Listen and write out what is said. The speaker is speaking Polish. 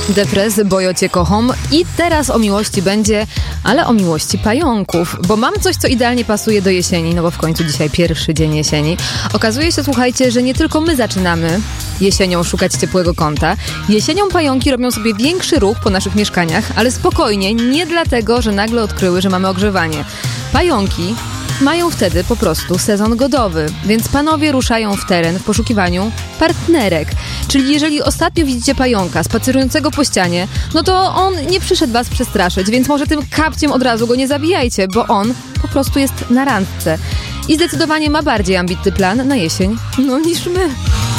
Depres, Bojo cię kocham i teraz o miłości będzie, ale o miłości pająków, bo mam coś, co idealnie pasuje do jesieni, no bo w końcu dzisiaj pierwszy dzień jesieni. Okazuje się, słuchajcie, że nie tylko my zaczynamy jesienią szukać ciepłego kąta. Jesienią pająki robią sobie większy ruch po naszych mieszkaniach, ale spokojnie, nie dlatego, że nagle odkryły, że mamy ogrzewanie. Pająki mają wtedy po prostu sezon godowy, więc panowie ruszają w teren w poszukiwaniu partnerek. Czyli jeżeli ostatnio widzicie pająka spacerującego po ścianie, no to on nie przyszedł was przestraszyć, więc może tym kapciem od razu go nie zabijajcie, bo on po prostu jest na randce. I zdecydowanie ma bardziej ambitny plan na jesień, no niż my.